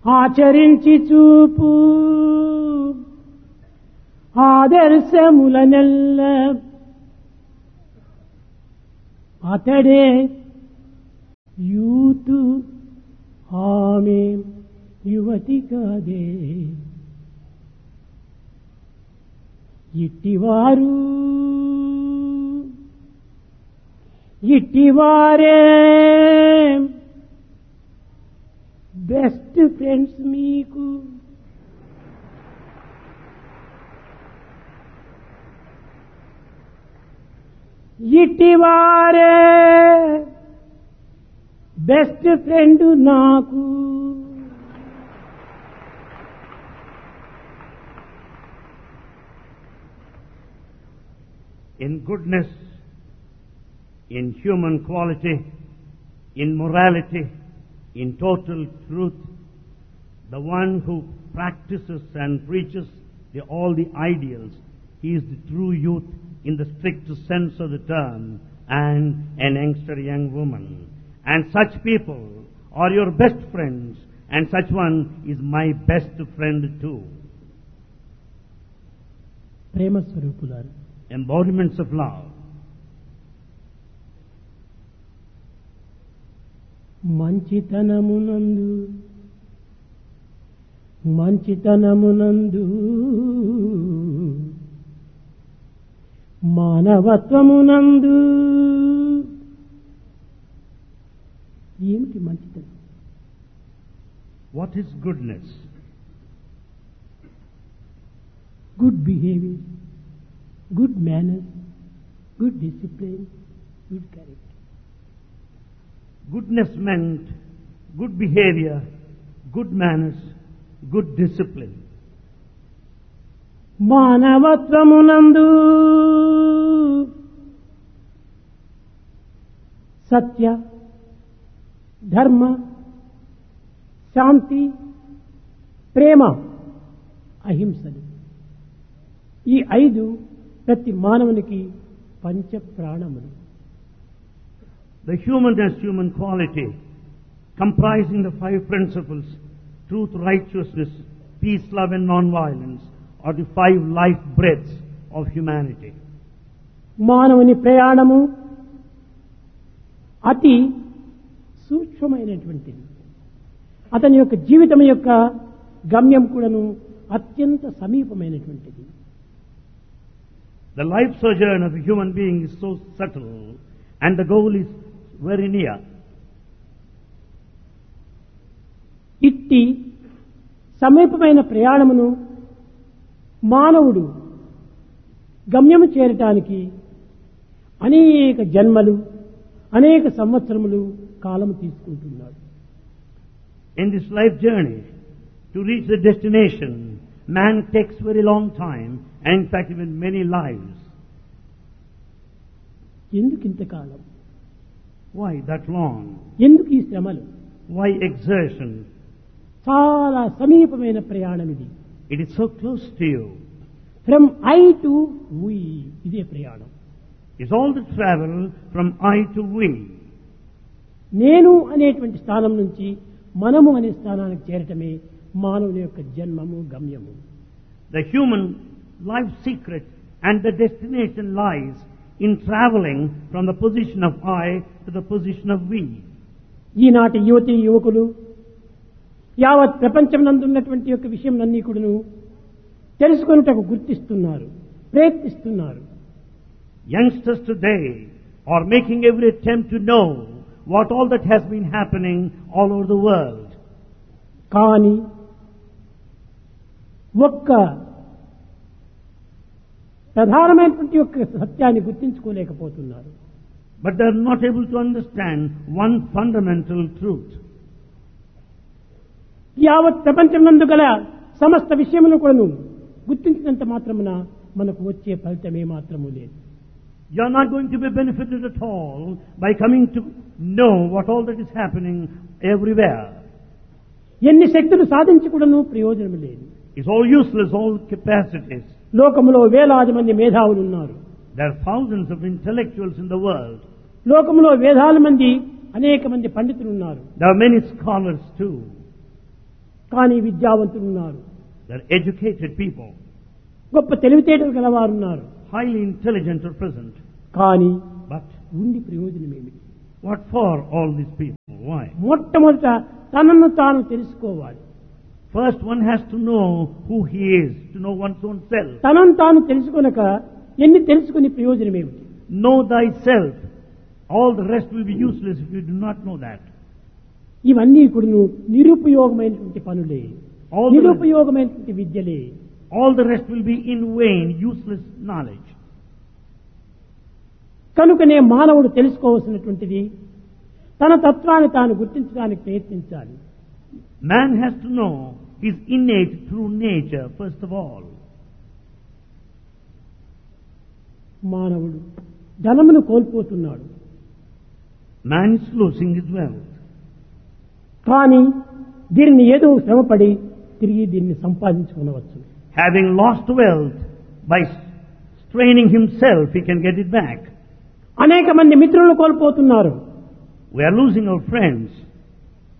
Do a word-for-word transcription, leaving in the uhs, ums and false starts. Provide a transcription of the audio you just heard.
ఆచరించి చూపు ఆదర్శములనెల్ల అతడే యూతు ఆమె యువతి కాదే. ఇట్టివారు ఇట్టివారే బెస్ట్ ఫ్రెండ్స్ మీకు. ఇట్టివారే బెస్ట్ ఫ్రెండ్ నాకు. In goodness, in human quality, in morality, in total truth, the one who practices and preaches the, all the ideals, he is the true youth in the strict sense of the term, and an youngster young woman. And such people are your best friends, and such one is my best friend too. Prema స్వరూపులారు, embodiments of love. మంచితనమునందు మంచితనమునందు మానవత్వమునందు. ఏమిటి మంచితనం? What is goodness? Good behavior, good manners, good discipline, good character. Goodness meant good behavior, good manners, good discipline. మానవత్వమునందు సత్య, ధర్మ, శాంతి, ప్రేమ, అహింసలు. ఈ ఐదు ప్రతి మానవునికి పంచ ప్రాణములు. The humanness, human quality, comprising the five principles, truth, righteousness, peace, love and non-violence, are the five life breaths of humanity. మానవుని ప్రయాణము అతి సూక్ష్మమైనటువంటిది. అతని యొక్క జీవితం యొక్క గమ్యం కూడాను అత్యంత సమీపమైనటువంటిది. The life sojourn of a human being is so subtle, and the goal is very near. ఇట్టి సమీపమైన ప్రయాణమును మానవుడు గమ్యము చేరటానికి అనేక జన్మలు, అనేక సంవత్సరములు కాలము తీసుకుంటున్నాడు. In this life journey, to reach the destination, man takes very long time, and in fact even many lives. ఎందుకు ఇంతకాలం? Why that long? ఎందుకు ఈ శ్రమలు? Why exertion? చాలా సమీపమైన ప్రయాణం ఇది. It is so close to you. From I to V, ఇదే ప్రయాణం. It's all the travel from I to we. నేను అనేటువంటి స్థానం నుంచి మనము అనే స్థానానికి చేరటమే మానవుని యొక్క జన్మము, గమ్యము. The human life secret and the destination lies in traveling from the position of I to the position of we. ఈనాటి యువతి యువకులు యావత్ ప్రపంచం నందున్నటువంటి యొక్క విషయం అన్నీ కూడాను తెలుసుకొనుటకు గుర్తిస్తున్నారు, ప్రయత్నిస్తున్నారు. Youngsters today are making every attempt to know what all that has been happening all over the world. కానీ ఒక్క ప్రధానమైనటువంటి యొక్క సత్యాన్ని గుర్తించుకోలేకపోతున్నారు. But they are not able to understand one fundamental truth. యావత్ ప్రపంచం నందు గల సమస్త విషయమును కూడాను గుర్తించినంత మాత్రమున మనకు వచ్చే ఫలితమే మాత్రము లేదు. You are not going to be benefited at all by coming to know what all that is happening everywhere. ఎన్ని శక్తులు సాధించి కూడాను ప్రయోజనం లేదు. It's all useless, all capacities. లోకములో వేలాది మంది మేధావులు ఉన్నారు. There are thousands of intellectuals in the world. లోకములో వేలాది మంది అనేక మంది పండితులు ఉన్నారు. There are many scholars too. కానీ విద్యావంతులు ఉన్నారు, There are educated people, గొప్ప తెలివితేటలు గలవారు ఉన్నారు. highly intelligent are present. కానీ But ఉండి ప్రయోజనం ఏమిటి? what for all these people? Why? మొట్టమొదట తనను తాను తెలుసుకోవాలి. First one has to know who he is, to know one's own self. తనను తాను తెలుసుకొనక ఎన్ని తెలుసుకుని ప్రయోజనం ఏమిటి? Know thyself. All the rest will be useless if you do not know that. ఇవన్నీ కూడా నిరుపయోగమైనటువంటి పనులే, All the, నిరుపయోగమైనటువంటి విద్యలే. all the rest will be in vain, useless knowledge. కనుకనే మానవుడు తెలుసుకోవాల్సినటువంటిది తన తత్వాన్ని తాను గుర్తించడానికి ప్రయత్నించాలి. Man has to know his innate true nature first of all. మానవుడు ధనమును కోల్పోతున్నాడు, Man is losing his wealth. కానీ దీనిని ఏదో శ్రమపడి తిరిగి దీన్ని సంపాదించుకునవచ్చు. Having lost wealth, by straining himself, he can get it back. అనేక మంది మిత్రులను కోల్పోతున్నారు, We are losing our friends.